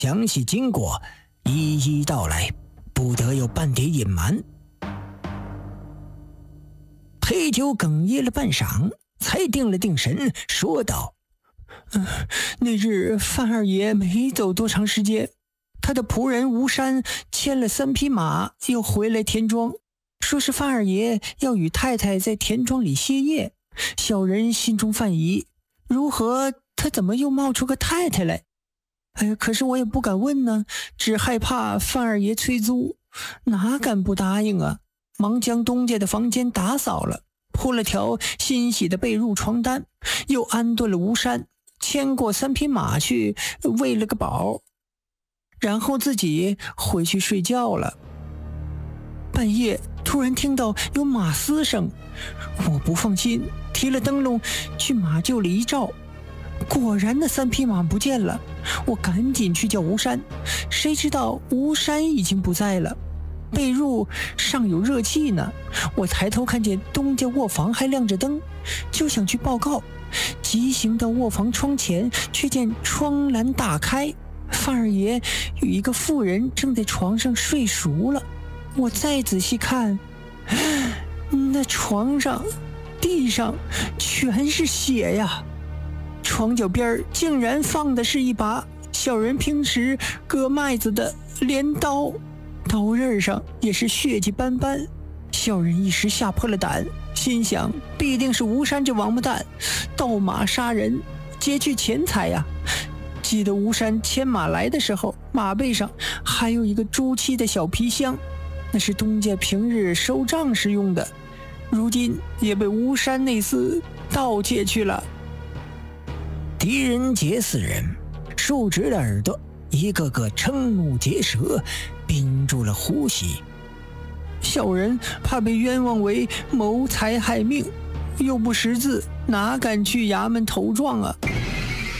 详细经过一一道来，不得有半点隐瞒。裴九哽咽了半晌，才定了定神，说道：那日范二爷没走多长时间，他的仆人吴山牵了3匹马又回来田庄，说是范二爷要与太太在田庄里歇业。小人心中犯疑，如何他怎么又冒出个太太来？可是我也不敢问呢，只害怕范二爷催租，哪敢不答应啊？忙将东家的房间打扫了，铺了条新洗的被褥床单，又安顿了吴山，牵过3匹马去喂了个饱，然后自己回去睡觉了。半夜突然听到有马嘶声，我不放心，提了灯笼去马厩里一照，果然那3匹马不见了。我赶紧去叫吴山，谁知道吴山已经不在了，被褥尚有热气呢。我抬头看见东家卧房还亮着灯，就想去报告，急行到卧房窗前，却见窗栏打开，范二爷与一个妇人正在床上睡熟了。我再仔细看，那床上地上全是血呀，床脚边竟然放的是一把小人平时割麦子的镰刀，刀刃上也是血迹斑斑。小人一时吓破了胆，心想必定是吴山这王八蛋盗马杀人，劫去钱财呀。记得吴山牵马来的时候，马背上还有一个朱漆的小皮箱，那是东家平日收账时用的，如今也被吴山那厮盗窃去了。狄仁杰4人竖直了耳朵，一个个瞠目结舌，屏住了呼吸。小人怕被冤枉为谋财害命，又不识字，哪敢去衙门投状啊？